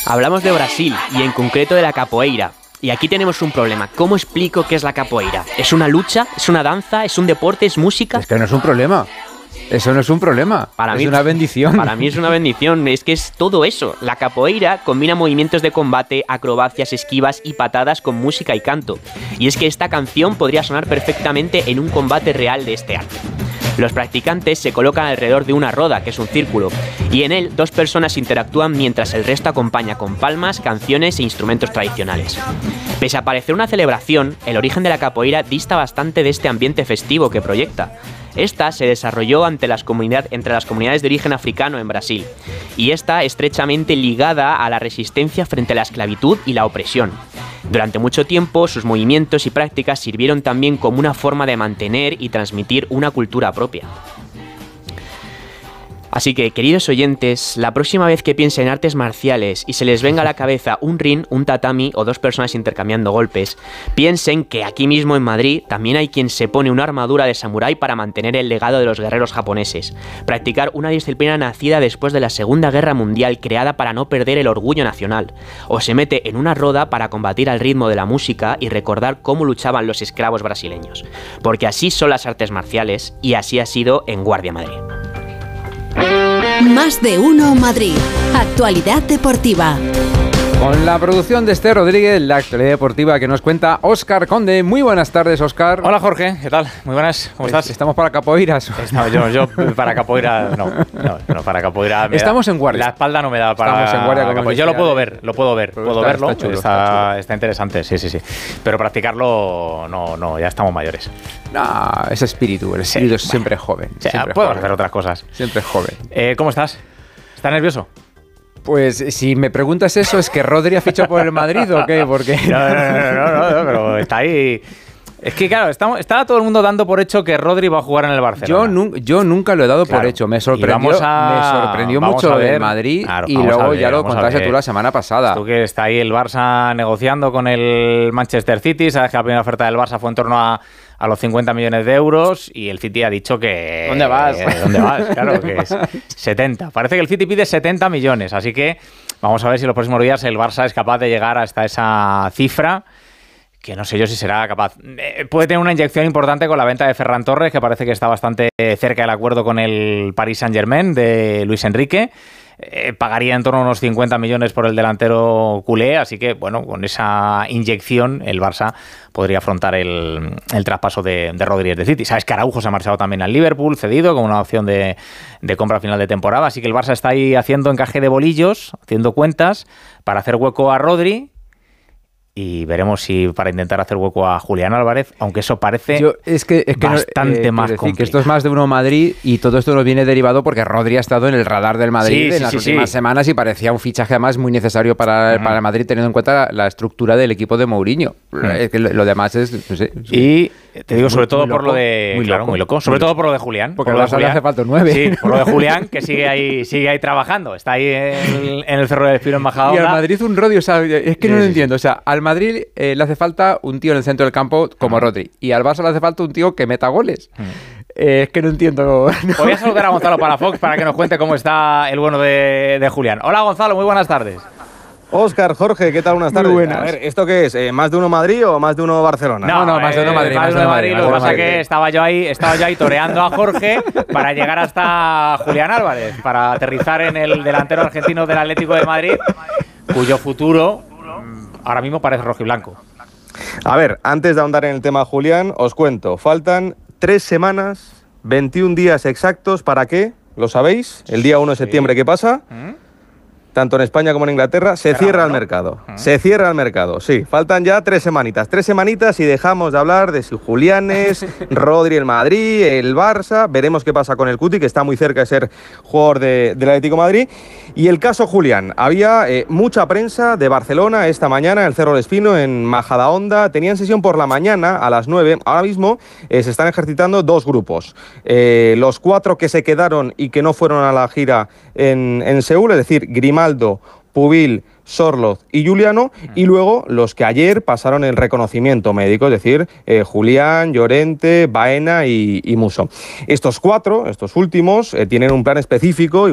Hablamos de Brasil y en concreto de la capoeira. Y aquí tenemos un problema. ¿Cómo explico qué es la capoeira? ¿Es una lucha? ¿Es una danza? ¿Es un deporte? ¿Es música? Es que no es un problema. Eso no es un problema, es una bendición. Para mí es una bendición, es que es todo eso. La capoeira combina movimientos de combate, acrobacias, esquivas y patadas con música y canto. Y es que esta canción podría sonar perfectamente en un combate real de este arte. Los practicantes se colocan alrededor de una roda, que es un círculo, y en él dos personas interactúan mientras el resto acompaña con palmas, canciones e instrumentos tradicionales. Pese a parecer una celebración, el origen de la capoeira dista bastante de este ambiente festivo que proyecta. Esta se desarrolló entre las comunidades de origen africano en Brasil, y está estrechamente ligada a la resistencia frente a la esclavitud y la opresión. Durante mucho tiempo, sus movimientos y prácticas sirvieron también como una forma de mantener y transmitir una cultura propia. Así que, queridos oyentes, la próxima vez que piensen en artes marciales y se les venga a la cabeza un ring, un tatami o dos personas intercambiando golpes, piensen que aquí mismo en Madrid también hay quien se pone una armadura de samurái para mantener el legado de los guerreros japoneses, practicar una disciplina nacida después de la Segunda Guerra Mundial creada para no perder el orgullo nacional, o se mete en una roda para combatir al ritmo de la música y recordar cómo luchaban los esclavos brasileños. Porque así son las artes marciales y así ha sido en Guardia Madrid. Más de uno Madrid. Actualidad deportiva. Con la producción de Esther Rodríguez, la actualidad deportiva que nos cuenta Óscar Conde. Muy buenas tardes, Óscar. Hola, Jorge. ¿Qué tal? Muy buenas. ¿Cómo estás? Estamos para capoeiras. Yo para capoeira no, para capoeira estamos en guardia. La espalda no me da para. Estamos en guardia. Como yo lo puedo ver. Puedo verlo. Está chulo, está interesante, sí. Pero practicarlo no, ya estamos mayores. No, ese espíritu, el espíritu es siempre joven. Sí, podemos hacer otras cosas. Siempre joven. ¿Cómo estás? ¿Estás nervioso? Pues si me preguntas eso, ¿es que Rodri ha fichado por el Madrid o qué? Porque no, pero está ahí. Es que claro, estaba todo el mundo dando por hecho que Rodri va a jugar en el Barcelona. Yo nunca lo he dado por hecho. Me sorprendió mucho el Madrid, claro, y luego ya lo contaste tú la semana pasada. Tú que está ahí el Barça negociando con el Manchester City, sabes que la primera oferta del Barça fue en torno a los 50 millones de euros y el City ha dicho que... ¿Dónde vas? Claro, que es 70. Parece que el City pide 70 millones, así que vamos a ver si en los próximos días el Barça es capaz de llegar hasta esa cifra, que no sé yo si será capaz. Puede tener una inyección importante con la venta de Ferran Torres, que parece que está bastante cerca del acuerdo con el Paris Saint-Germain de Luis Enrique. Pagaría en torno a unos 50 millones por el delantero culé, así que bueno, con esa inyección el Barça podría afrontar el traspaso de Rodríguez de City. Sabes que Araujo se ha marchado también al Liverpool, cedido, con una opción de compra a final de temporada, así que el Barça está ahí haciendo encaje de bolillos, haciendo cuentas para hacer hueco a Rodri. Y veremos si para intentar hacer hueco a Julián Álvarez, aunque eso parece bastante más complicado. Que esto es más de uno Madrid y todo esto nos viene derivado porque Rodri ha estado en el radar del Madrid en las últimas semanas y parecía un fichaje además muy necesario para el Madrid, teniendo en cuenta la estructura del equipo de Mourinho. Es que lo demás es... No sé, y te digo sobre todo por lo de... Muy loco. Sobre todo por lo de Julián. Porque al Barça le hace falta un 9. Sí, por lo de Julián, que sigue ahí trabajando. Está ahí en el Cerro del Espino en Majadahonda. Y al Madrid un Rodri, o sea, es que no lo entiendo. O sea, al Madrid le hace falta un tío en el centro del campo como Rodri. Y al Barça le hace falta un tío que meta goles. Es que no entiendo. Voy a saludar a Gonzalo Palafox para que nos cuente cómo está el bueno de Julián. Hola, Gonzalo, muy buenas tardes. Óscar, Jorge, ¿qué tal? Buenas tardes. Muy buenas. A ver, ¿esto qué es? ¿Más de uno Madrid o más de uno Barcelona? No, más de uno Madrid. Más de uno Madrid. Lo que pasa es que estaba yo ahí toreando a Jorge para llegar hasta Julián Álvarez, para aterrizar en el delantero argentino del Atlético de Madrid, cuyo futuro ahora mismo parece rojiblanco. A ver, antes de ahondar en el tema Julián, os cuento. Faltan 3 semanas, 21 días exactos. ¿Para qué? ¿Lo sabéis? El día 1 de septiembre, ¿qué pasa? Tanto en España como en Inglaterra, se cierra el mercado. Se cierra el mercado, sí. Faltan ya 3 semanitas. 3 semanitas y dejamos de hablar de si Julianes, Rodri el Madrid, el Barça. Veremos qué pasa con el Cuti, que está muy cerca de ser jugador del Atlético de Madrid. Y el caso Julián. Había mucha prensa de Barcelona esta mañana en el Cerro del Espino, en Majadahonda. Tenían sesión por la mañana a las 9. Ahora mismo se están ejercitando 2 grupos. Los 4 que se quedaron y que no fueron a la gira en Seúl, es decir, Grimaldo, Pubil, Sorloz y Juliano, y luego los que ayer pasaron el reconocimiento médico, es decir, Julián, Llorente, Baena y Musso. Estos 4, estos últimos, tienen un plan específico.